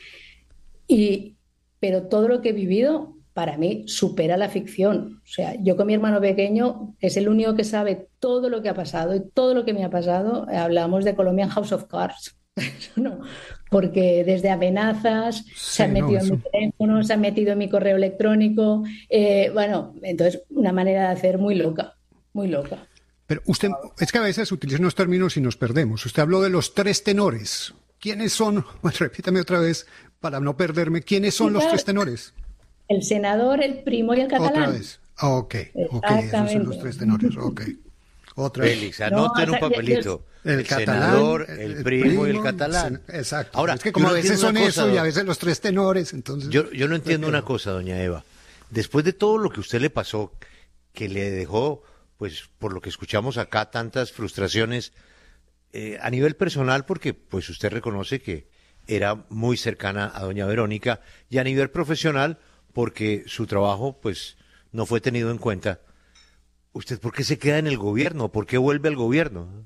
Pero todo lo que he vivido para mí supera la ficción. O sea, yo con mi hermano pequeño, que es el único que sabe todo lo que ha pasado y todo lo que me ha pasado, hablamos de Colombian House of Cards. No, porque desde amenazas, se han metido en mi teléfono, se han metido en mi correo electrónico. Bueno, entonces una manera de hacer muy loca, muy loca. Pero usted, es que a veces utiliza unos términos y nos perdemos. Usted habló de los tres tenores. ¿Quiénes son? Bueno, repítame otra vez para no perderme. ¿Quiénes son los tres tenores? El senador, el primo y el catalán. Otra vez. Ok, esos son los tres tenores. Ok. Otra vez. Félix, anoten un papelito. El senador, catalán, el primo y el catalán. Exacto. Ahora, es que como yo a no veces entiendo son una eso cosa, y a veces los tres tenores, entonces... Yo no entiendo una cosa, doña Eva. Después de todo lo que a usted le pasó, que le dejó, pues, por lo que escuchamos acá, tantas frustraciones, a nivel personal, porque pues usted reconoce que era muy cercana a doña Verónica, y a nivel profesional, porque su trabajo, pues, no fue tenido en cuenta. ¿Usted por qué se queda en el gobierno? ¿Por qué vuelve al gobierno?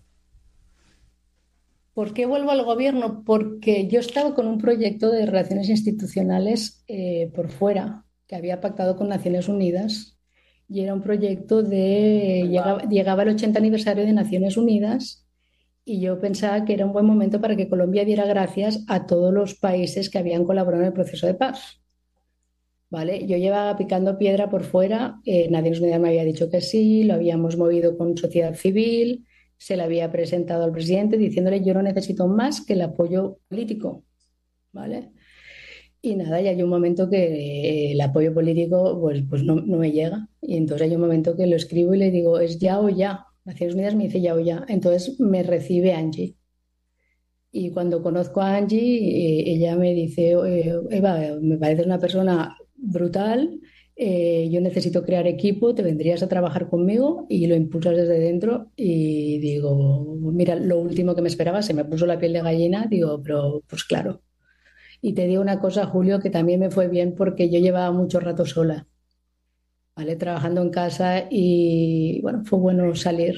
¿Por qué vuelvo al gobierno? Porque yo estaba con un proyecto de relaciones institucionales por fuera, que había pactado con Naciones Unidas, y era un proyecto llegaba el 80 aniversario de Naciones Unidas, y yo pensaba que era un buen momento para que Colombia diera gracias a todos los países que habían colaborado en el proceso de paz. ¿Vale? Yo llevaba picando piedra por fuera, Naciones Unidas me había dicho que sí, lo habíamos movido con sociedad civil, se le había presentado al presidente diciéndole yo no necesito más que el apoyo político, ¿vale? Y nada, y hay un momento que el apoyo político pues no me llega, y entonces hay un momento que lo escribo y le digo es ya o ya. Naciones Unidas me dice ya o ya, entonces me recibe Angie. Y cuando conozco a Angie, ella me dice, Eva, me pareces una persona brutal, yo necesito crear equipo, te vendrías a trabajar conmigo, y lo impulsas desde dentro. Y digo, mira, lo último que me esperaba, se me puso la piel de gallina, digo, pero pues claro. Y te digo una cosa, Julio, que también me fue bien porque yo llevaba mucho rato sola, ¿vale? Trabajando en casa, y bueno, fue bueno salir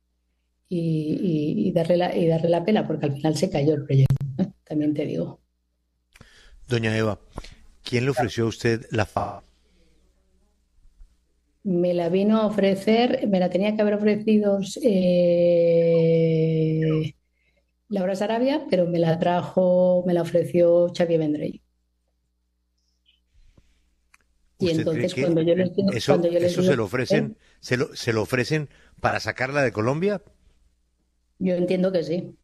y darle la pela, porque al final se cayó el proyecto, ¿eh? También te digo. Doña Eva, ¿quién le ofreció a usted la FAO? Me la vino a ofrecer, me la tenía que haber ofrecido Laura Sarabia, pero me la ofreció Xavier Vendrell. Y entonces cuando yo les digo, eso se lo ofrecen para sacarla de Colombia. Yo entiendo que sí,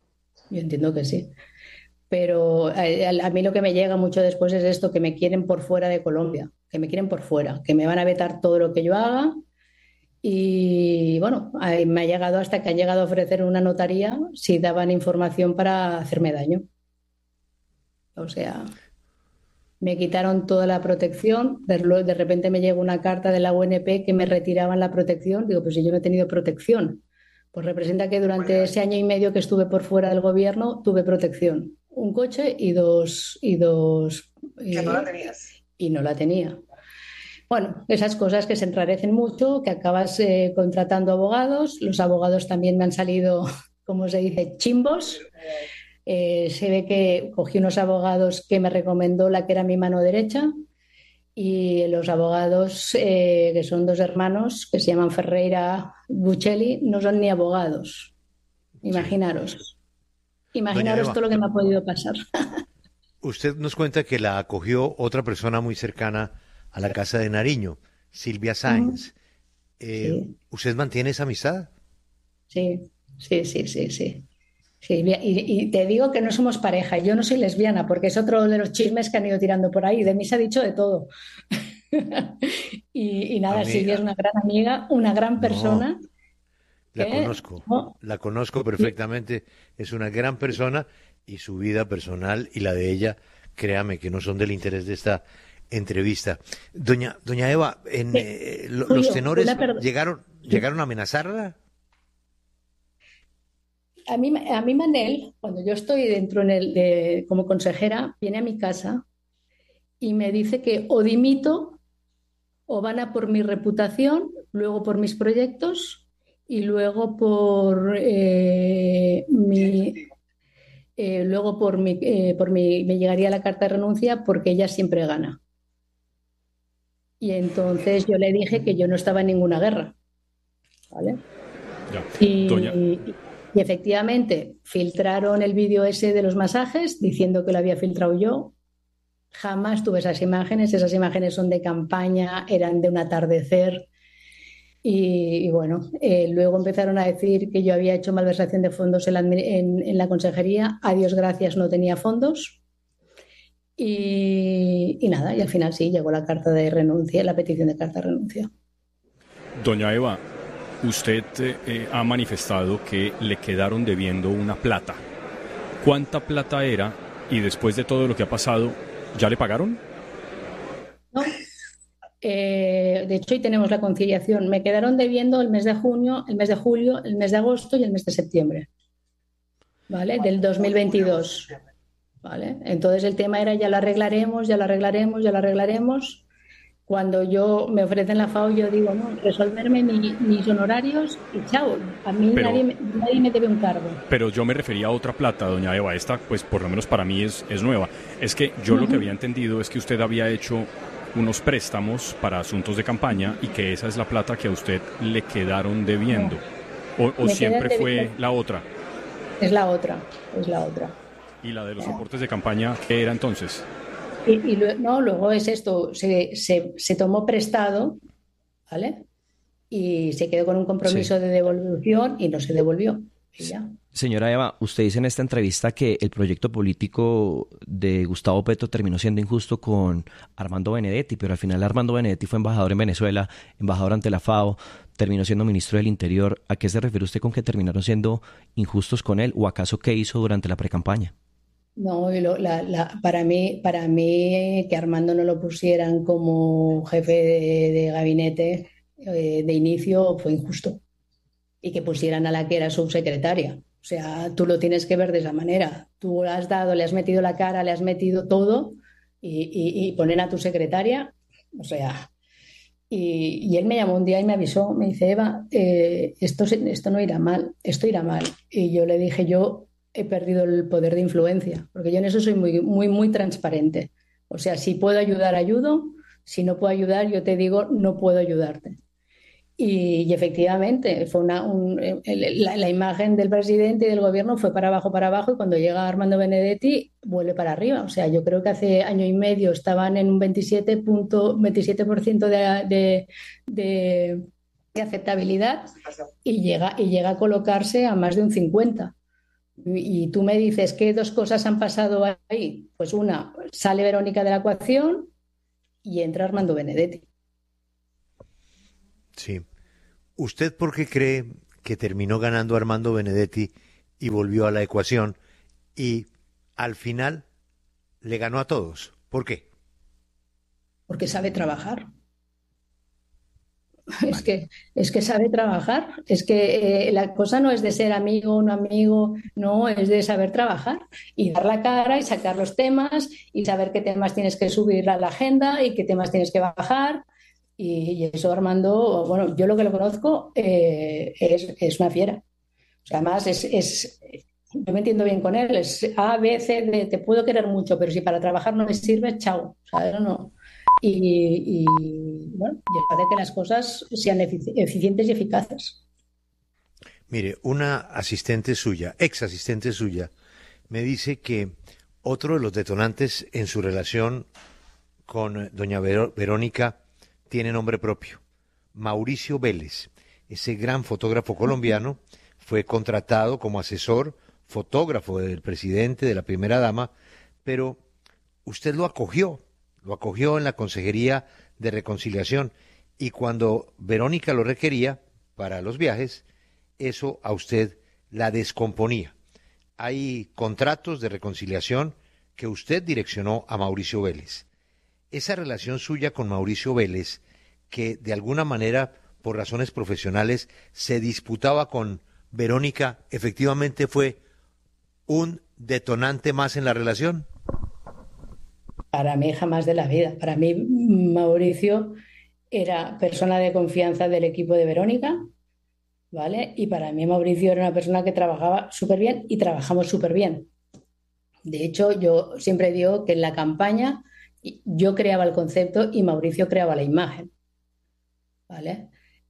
pero a mí lo que me llega mucho después es esto, que me quieren por fuera de Colombia, que me quieren por fuera, que me van a vetar todo lo que yo haga. Y bueno, me ha llegado hasta que han llegado a ofrecer una notaría si daban información para hacerme daño. O sea, me quitaron toda la protección. De repente me llegó una carta de la UNP que me retiraban la protección. Digo, pues si yo no he tenido protección, pues representa que durante ese año y medio que estuve por fuera del gobierno tuve protección. Un coche y dos. Que no la tenías. Y no la tenía. Bueno, esas cosas que se enrarecen mucho, que acabas contratando abogados. Los abogados también me han salido, como se dice, chimbos. Se ve que cogí unos abogados que me recomendó la que era mi mano derecha, y los abogados, que son dos hermanos, que se llaman Ferreira Buccelli, no son ni abogados. Imaginaros. Imaginaros todo lo que me ha podido pasar. Usted nos cuenta que la acogió otra persona muy cercana a la casa de Nariño, Silvia Sáenz. Sí. ¿Usted mantiene esa amistad? Sí. Sí, y te digo que no somos pareja, yo no soy lesbiana, porque es otro de los chismes que han ido tirando por ahí. De mí se ha dicho de todo. y nada, Silvia es una gran amiga, una gran persona. La conozco perfectamente, es una gran persona, y su vida personal y la de ella, créame que no son del interés de esta entrevista. Doña Eva, los tenores llegaron a amenazarla. A mí Manel, cuando yo estoy dentro como consejera, viene a mi casa y me dice que o dimito o van a por mi reputación, luego por mis proyectos y luego por me llegaría la carta de renuncia, porque ella siempre gana. Y entonces yo le dije que yo no estaba en ninguna guerra, ¿vale? Ya. Y efectivamente filtraron el vídeo ese de los masajes diciendo que lo había filtrado yo. Jamás tuve esas imágenes son de campaña, eran de un atardecer. Y bueno, luego empezaron a decir que yo había hecho malversación de fondos en la consejería. A Dios gracias, no tenía fondos. Y nada, y al final sí, llegó la carta de renuncia, la petición de carta de renuncia. Doña Eva, usted ha manifestado que le quedaron debiendo una plata. ¿Cuánta plata era? Y después de todo lo que ha pasado, ¿ya le pagaron? No. De hecho, hoy tenemos la conciliación. Me quedaron debiendo el mes de junio, el mes de julio, el mes de agosto y el mes de septiembre, ¿vale? Del 2022. ¿Vale? Entonces el tema era ya lo arreglaremos. Cuando yo me ofrecen la FAO, yo digo, no, resolverme mis honorarios y chao. A mí nadie me debe un cargo. Pero yo me refería a otra plata, doña Eva. Esta, pues por lo menos para mí es nueva. Es que yo lo que había entendido es que usted había hecho unos préstamos para asuntos de campaña y que esa es la plata que a usted le quedaron debiendo. ¿O siempre fue la otra? Es la otra. ¿Y la de los soportes de campaña qué era entonces? Luego es esto, se tomó prestado, ¿vale? Y se quedó con un compromiso de devolución y no se devolvió. Y ya. Señora Eva, usted dice en esta entrevista que el proyecto político de Gustavo Petro terminó siendo injusto con Armando Benedetti, pero al final Armando Benedetti fue embajador en Venezuela, embajador ante la FAO, terminó siendo ministro del Interior. ¿A qué se refiere usted con que terminaron siendo injustos con él? ¿O acaso qué hizo durante la precampaña? No, para mí que Armando no lo pusieran como jefe de gabinete de inicio fue injusto, y que pusieran a la que era subsecretaria. O sea, tú lo tienes que ver de esa manera. Tú le has metido la cara, le has metido todo, y ponen a tu secretaria. O sea, y él me llamó un día y me avisó, me dice, Eva, esto no irá mal, esto irá mal. Y yo le dije, yo he perdido el poder de influencia, porque yo en eso soy muy, muy, muy transparente. O sea, si puedo ayudar, ayudo. Si no puedo ayudar, yo te digo, no puedo ayudarte. Y efectivamente, fue la imagen del presidente y del gobierno fue para abajo, y cuando llega Armando Benedetti vuelve para arriba. O sea, yo creo que hace año y medio estaban en un 27% de aceptabilidad y llega a colocarse a más de un 50%. Y tú me dices, ¿qué dos cosas han pasado ahí? Pues una, sale Verónica de la ecuación y entra Armando Benedetti. Sí. ¿Usted por qué cree que terminó ganando Armando Benedetti y volvió a la ecuación y al final le ganó a todos? ¿Por qué? Porque sabe trabajar. Es que sabe trabajar. Es que la cosa no es de ser amigo o no amigo, no, es de saber trabajar y dar la cara y sacar los temas y saber qué temas tienes que subir a la agenda y qué temas tienes que bajar. Y eso, Armando, bueno, yo lo que lo conozco es una fiera. O sea, además, yo me entiendo bien con él. Es A, B, C, D. Te puedo querer mucho, pero si para trabajar no me sirve, chao. O sea, no. Y bueno, yo parece que las cosas sean eficientes y eficaces. Mire, una asistente suya, ex asistente suya, me dice que otro de los detonantes en su relación con doña Verónica tiene nombre propio. Mauricio Vélez, ese gran fotógrafo colombiano, fue contratado como asesor fotógrafo del presidente, de la primera dama, pero usted lo acogió en la Consejería de Reconciliación y cuando Verónica lo requería para los viajes, eso a usted la descomponía. Hay contratos de reconciliación que usted direccionó a Mauricio Vélez. Esa relación suya con Mauricio Vélez, que de alguna manera, por razones profesionales, se disputaba con Verónica, ¿efectivamente fue un detonante más en la relación? Para mí jamás de la vida. Para mí Mauricio era persona de confianza del equipo de Verónica, ¿vale? Y para mí Mauricio era una persona que trabajaba súper bien y trabajamos súper bien. De hecho, yo siempre digo que en la campaña yo creaba el concepto y Mauricio creaba la imagen, ¿vale?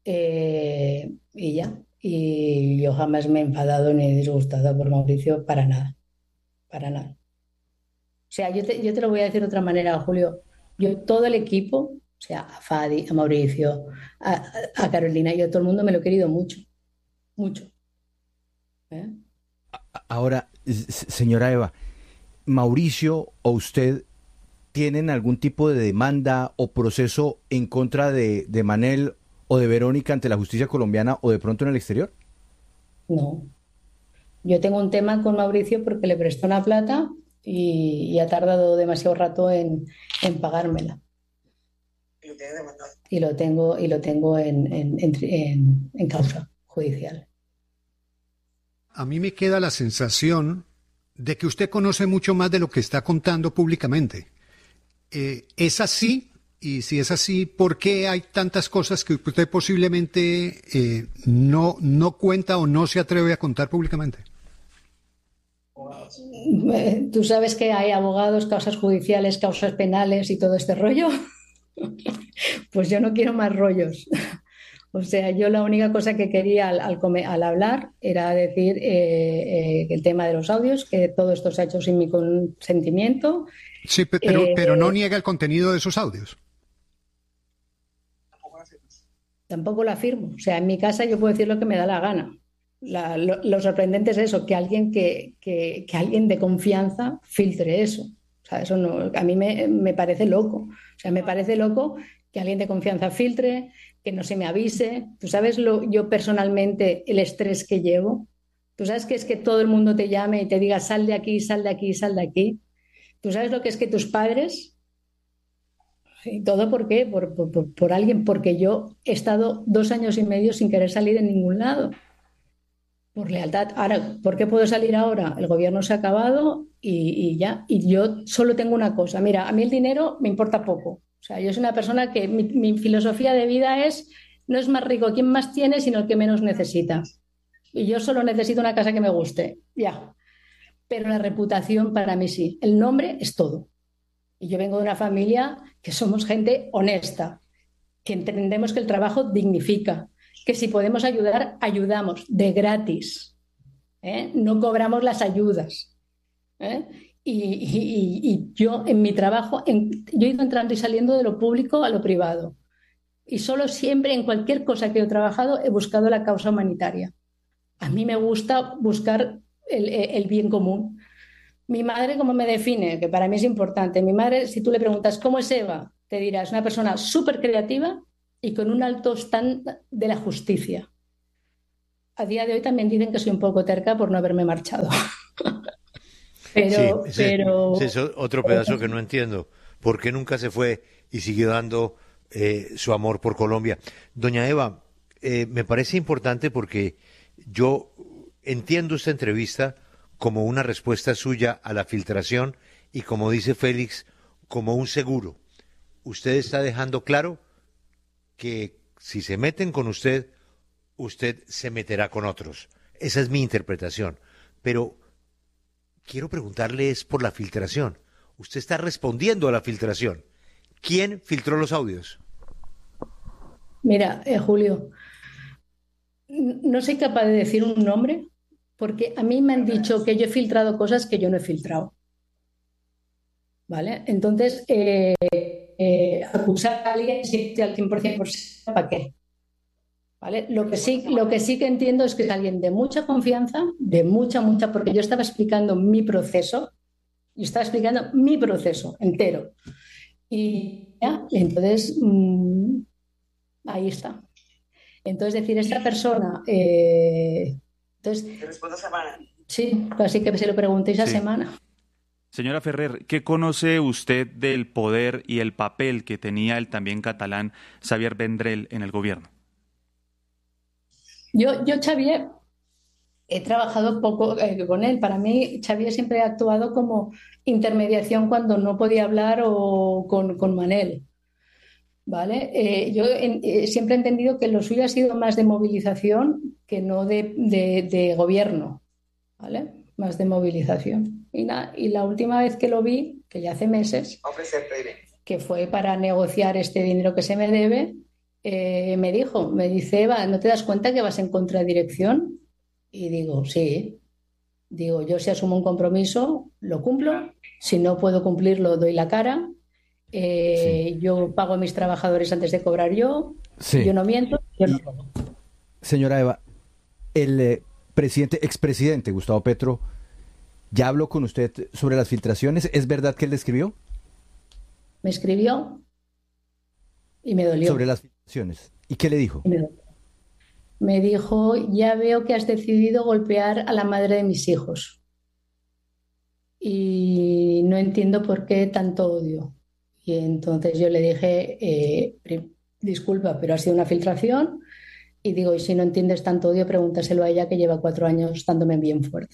Y ya. Y yo jamás me he enfadado ni he disgustado por Mauricio para nada, para nada. O sea, yo te lo voy a decir de otra manera, Julio. Yo todo el equipo, o sea, a Fadi, a Mauricio, a Carolina, yo todo el mundo me lo he querido mucho, mucho. ¿Eh? Ahora, señora Eva, ¿Mauricio o usted tienen algún tipo de demanda o proceso en contra de Manel o de Verónica ante la justicia colombiana o de pronto en el exterior? No. Yo tengo un tema con Mauricio porque le prestó una plata y ha tardado demasiado rato en pagármela. Y lo tengo en causa judicial. A mí me queda la sensación de que usted conoce mucho más de lo que está contando públicamente. ¿Es así? Y si es así, ¿por qué hay tantas cosas que usted posiblemente no cuenta o no se atreve a contar públicamente? ¿Tú sabes que hay abogados, causas judiciales, causas penales y todo este rollo? Pues yo no quiero más rollos. O sea, yo la única cosa que quería al hablar era decir que el tema de los audios, que todo esto se ha hecho sin mi consentimiento. Sí, pero no niega el contenido de esos audios. Tampoco lo afirmo. O sea, en mi casa yo puedo decir lo que me da la gana. Lo sorprendente es eso, que alguien que alguien de confianza filtre eso. O sea, eso no, a mí me parece loco. O sea, me parece loco que alguien de confianza filtre, que no se me avise. Tú sabes yo personalmente el estrés que llevo. Tú sabes que es que todo el mundo te llame y te diga sal de aquí, sal de aquí, sal de aquí. Tú sabes lo que es que tus padres... ¿Y todo por qué? Por alguien, porque yo he estado 2 años y medio sin querer salir en ningún lado. Por lealtad. Ahora, ¿por qué puedo salir ahora? El gobierno se ha acabado y ya. Y yo solo tengo una cosa. Mira, a mí el dinero me importa poco. O sea, yo soy una persona que mi filosofía de vida no es más rico quien más tiene, sino el que menos necesita. Y yo solo necesito una casa que me guste. Ya. Pero la reputación para mí sí. El nombre es todo. Y yo vengo de una familia que somos gente honesta, que entendemos que el trabajo dignifica, que si podemos ayudar, ayudamos de gratis. No cobramos las ayudas. Y yo en mi trabajo, yo he ido entrando y saliendo de lo público a lo privado. Y solo siempre, en cualquier cosa que he trabajado, he buscado la causa humanitaria. A mí me gusta buscar el bien común. Mi madre, ¿cómo me define? Que para mí es importante. Mi madre, si tú le preguntas ¿cómo es Eva?, te dirá, es una persona súper creativa y con un alto stand de la justicia. A día de hoy también dicen que soy un poco terca por no haberme marchado. Pero es otro pedazo que no entiendo. ¿Por qué nunca se fue y siguió dando su amor por Colombia? Doña Eva, me parece importante porque yo entiendo esta entrevista como una respuesta suya a la filtración y, como dice Félix, como un seguro. Usted está dejando claro que si se meten con usted, usted se meterá con otros. Esa es mi interpretación. Pero quiero preguntarle es por la filtración. Usted está respondiendo a la filtración. ¿Quién filtró los audios? Mira, Julio, no soy capaz de decir un nombre porque a mí me han dicho que yo he filtrado cosas que yo no he filtrado. ¿Vale? Entonces, acusar a alguien al 100%, ¿para qué? ¿Vale? Lo que sí que entiendo es que es alguien de mucha confianza, de mucha, porque yo estaba explicando mi proceso, entero. Y ya, entonces, ahí está. Entonces, decir, esta persona... entonces, ¿te respondo semana? Sí, así que se lo preguntéis a semana. Señora Ferrer, ¿qué conoce usted del poder y el papel que tenía el también catalán Xavier Vendrell en el gobierno? Yo Xavier, he trabajado poco con él. Para mí, Xavier siempre ha actuado como intermediación cuando no podía hablar o con Manel. ¿Vale? Yo siempre he entendido que lo suyo ha sido más de movilización que no de gobierno, ¿vale? Más de movilización. Y la última vez que lo vi, que ya hace meses, que fue para negociar este dinero que se me debe, me dice, Eva, ¿no te das cuenta que vas en contradirección? Y digo, sí. Digo, yo si asumo un compromiso, lo cumplo. Si no puedo cumplirlo, doy la cara. Yo pago a mis trabajadores antes de cobrar yo. Sí. Yo no miento. Yo no robo. Señora Eva, el expresidente Gustavo Petro ya habló con usted sobre las filtraciones. ¿Es verdad que él le escribió? Me escribió y me dolió. Sobre las filtraciones. ¿Y qué le dijo? Me dijo, ya veo que has decidido golpear a la madre de mis hijos. Y no entiendo por qué tanto odio. Y entonces yo le dije, disculpa, pero ha sido una filtración. Y digo, y si no entiendes tanto odio, pregúntaselo a ella, que lleva 4 años dándome bien fuerte.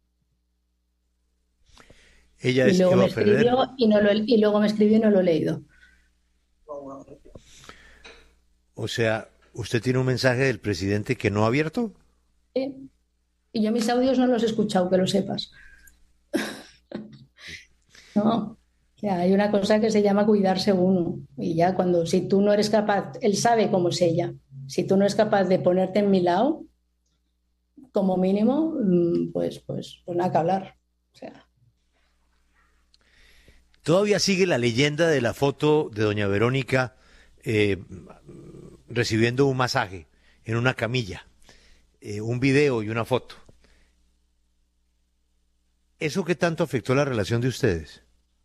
Ella es Eva Ferrer. Y luego me escribió y no lo he leído. O sea, ¿usted tiene un mensaje del presidente que no ha abierto? Sí. Y yo mis audios no los he escuchado, que lo sepas. No. O sea, hay una cosa que se llama cuidarse uno. Y ya si tú no eres capaz, él sabe cómo es ella. Si tú no eres capaz de ponerte en mi lado, como mínimo, pues nada que hablar. O sea. Todavía sigue la leyenda de la foto de doña Verónica recibiendo un masaje en una camilla, un video y una foto. ¿Eso qué tanto afectó la relación de ustedes?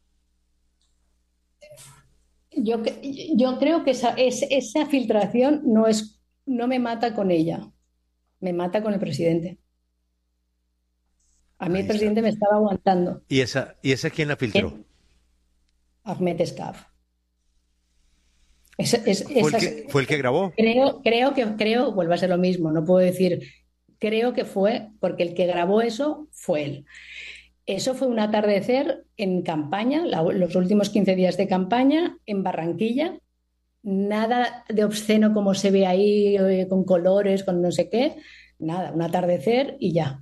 Yo creo que esa filtración no me mata con ella, me mata con el presidente. A mí el presidente me estaba aguantando. ¿Y esa quién la filtró? Ahmed Escaf. ¿Fue el que grabó? Creo, vuelve a ser lo mismo, no puedo decir, creo que fue, porque el que grabó eso fue él. Eso fue un atardecer en campaña, los últimos 15 días de campaña, en Barranquilla. Nada de obsceno como se ve ahí, con colores, con no sé qué. Nada, un atardecer y ya.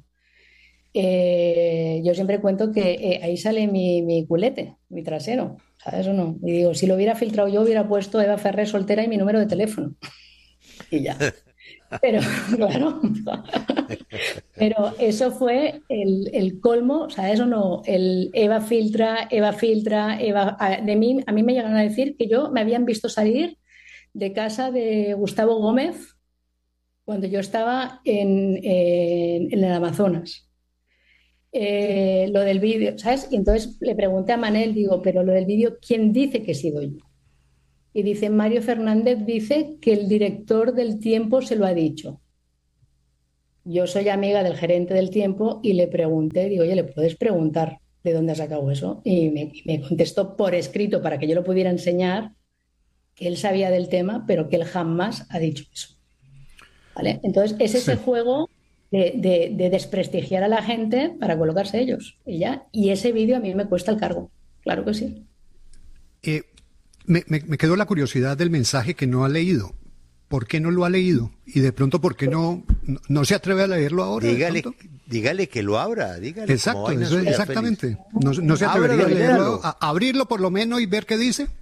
Yo siempre cuento que ahí sale mi culete, mi trasero, ¿sabes o no? Y digo, si lo hubiera filtrado yo, hubiera puesto Eva Ferrer soltera y mi número de teléfono. Y ya. Pero, claro, pero eso fue el colmo, o sea, eso no, el Eva filtra, a mí me llegan a decir que me habían visto salir de casa de Gustavo Gómez cuando yo estaba en el Amazonas. Lo del vídeo, ¿sabes? Y entonces le pregunté a Manel, digo, pero lo del vídeo, ¿quién dice que he sido yo? Y dice, Mario Fernández dice que el director del Tiempo se lo ha dicho. Yo soy amiga del gerente del Tiempo y le pregunté, digo, oye, ¿le puedes preguntar de dónde ha sacado eso? Y me contestó por escrito para que yo lo pudiera enseñar, que él sabía del tema, pero que él jamás ha dicho eso. ¿Vale? Entonces, es ese juego de desprestigiar a la gente para colocarse ellos. Y ese vídeo a mí me cuesta el cargo. Claro que sí. Me quedó la curiosidad del mensaje que no ha leído. ¿Por qué no lo ha leído? Y de pronto, ¿por qué no se atreve a leerlo ahora? Dígale que lo abra, dígale. Exacto, exactamente. No se atrevería a leerlo, a abrirlo por lo menos y ver qué dice.